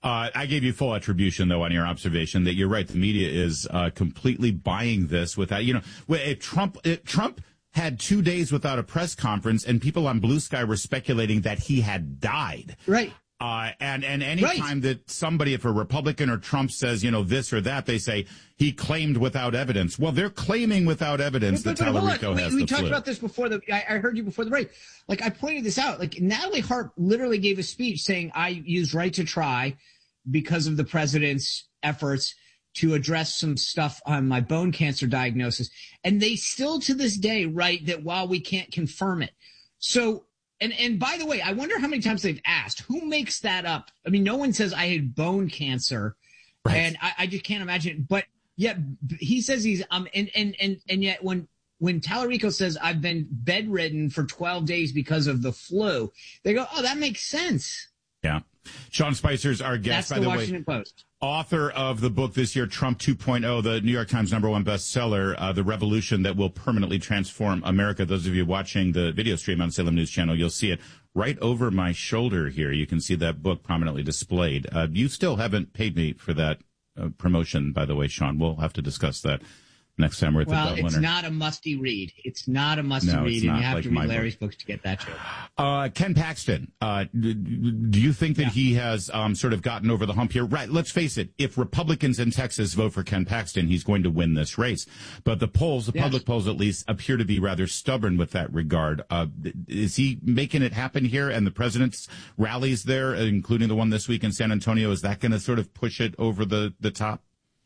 I gave you full attribution, though, on your observation that you're right. The media is completely buying this without, if Trump had 2 days without a press conference, and people on Blue Sky were speculating that he had died. Right. And any time that somebody, if a Republican or Trump says, this or that, they say he claimed without evidence. Well, they're claiming without evidence that Tallarico has the flu. We talked about this before. I heard you before the break. Like, I pointed this out. Like, Natalie Hart literally gave a speech saying, I used right to try because of the president's efforts to address some stuff on my bone cancer diagnosis. And they still to this day write that while we can't confirm it. So, and by the way, I wonder how many times they've asked, who makes that up? I mean, no one says I had bone cancer. Right. And I just can't imagine. But yet he says he's, and yet when Tallarico says I've been bedridden for 12 days because of the flu, they go, oh, that makes sense. Yeah. Sean Spicer's our guest, by the way. Washington Post. Author of the book this year, Trump 2.0, the New York Times #1 bestseller, The Revolution That Will Permanently Transform America. Those of you watching the video stream on Salem News Channel, you'll see it right over my shoulder here. You can see that book prominently displayed. You still haven't paid me for that promotion, by the way, Sean. We'll have to discuss that next time we're at the Dubliner. Well, it's not a musty read. It's not a musty read, and you have to read Larry's books to get that joke. Ken Paxton, do you think that he has sort of gotten over the hump here? Right, let's face it, if Republicans in Texas vote for Ken Paxton, he's going to win this race. But the polls, public polls at least, appear to be rather stubborn with that regard. Is he making it happen here? And the president's rallies there, including the one this week in San Antonio, is that going to sort of push it over the top?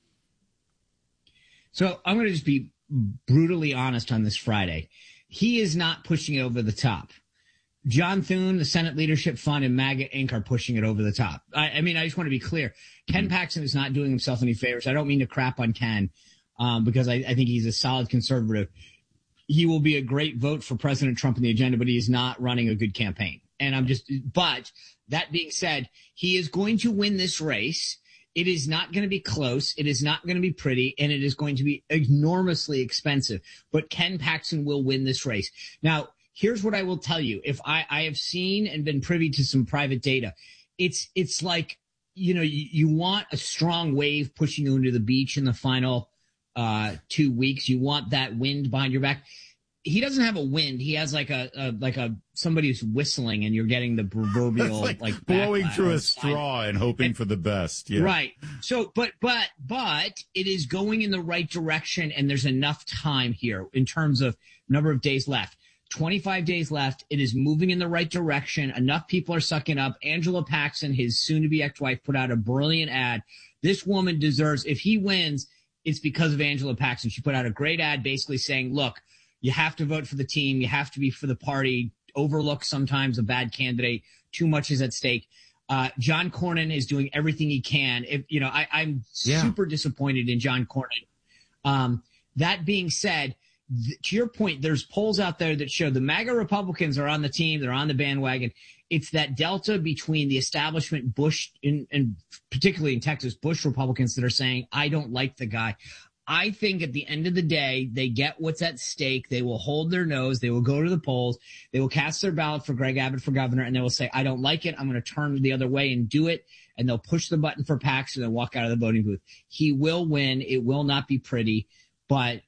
So I'm going to just be brutally honest on this Friday. He is not pushing it over the top. John Thune, the Senate Leadership Fund, and MAGA Inc. are pushing it over the top. I mean, I just want to be clear. Ken Paxton is not doing himself any favors. I don't mean to crap on Ken because I think he's a solid conservative. He will be a great vote for President Trump in the agenda, but he is not running a good campaign. But that being said, he is going to win this race. It is not going to be close. It is not going to be pretty, and it is going to be enormously expensive. But Ken Paxton will win this race. Now, here's what I will tell you. If I have seen and been privy to some private data, it's like, you want a strong wave pushing you into the beach in the final 2 weeks. You want that wind behind your back. He doesn't have a wind. He has like a somebody who's whistling, and you're getting the proverbial like blowing through a straw and hoping for the best. Yeah. Right. So, but it is going in the right direction, and there's enough time here in terms of number of days left. 25 days left. It is moving in the right direction. Enough people are sucking up. Angela Paxson, his soon-to-be ex-wife, put out a brilliant ad. This woman deserves, if he wins, it's because of Angela Paxson. She put out a great ad basically saying, look, you have to vote for the team. You have to be for the party. Overlook sometimes a bad candidate. Too much is at stake. John Cornyn is doing everything he can. I'm super disappointed in John Cornyn. That being said, to your point, there's polls out there that show the MAGA Republicans are on the team. They're on the bandwagon. It's that delta between the establishment Bush and particularly in Texas, Bush Republicans that are saying, I don't like the guy. I think at the end of the day, they get what's at stake. They will hold their nose. They will go to the polls. They will cast their ballot for Greg Abbott for governor, and they will say, I don't like it. I'm going to turn the other way and do it. And they'll push the button for Paxton and walk out of the voting booth. He will win. It will not be pretty, but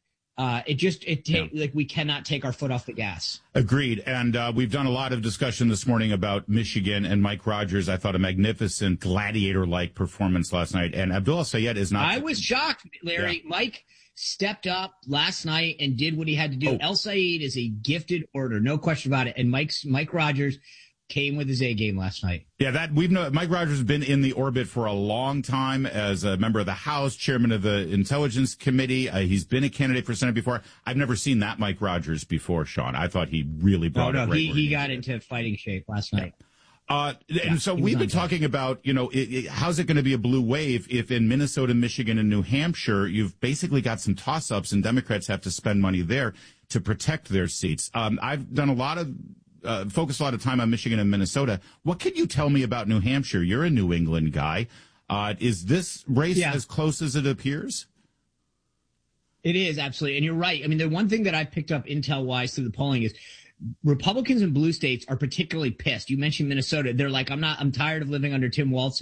like we cannot take our foot off the gas. Agreed. And we've done a lot of discussion this morning about Michigan and Mike Rogers. I thought a magnificent gladiator-like performance last night. And Abdullah Sayed is not. I was shocked, Larry. Yeah. Mike stepped up last night and did what he had to do. El Sayed is a gifted orator, no question about it. And Mike Rogers came with his A game last night. Yeah, Mike Rogers has been in the orbit for a long time as a member of the House, chairman of the Intelligence Committee. He's been a candidate for Senate before. I've never seen that Mike Rogers before, Sean. I thought he really brought it right. He got into fighting shape last night. And so we've been talking about, how's it going to be a blue wave if in Minnesota, Michigan, and New Hampshire, you've basically got some toss-ups and Democrats have to spend money there to protect their seats. I've done focused a lot of time on Michigan and Minnesota. What can you tell me about New Hampshire? You're a New England guy. Is this race as close as it appears? It is, absolutely. And you're right. I mean, the one thing that I picked up intel-wise through the polling is Republicans in blue states are particularly pissed. You mentioned Minnesota. They're like, I'm tired of living under Tim Walz.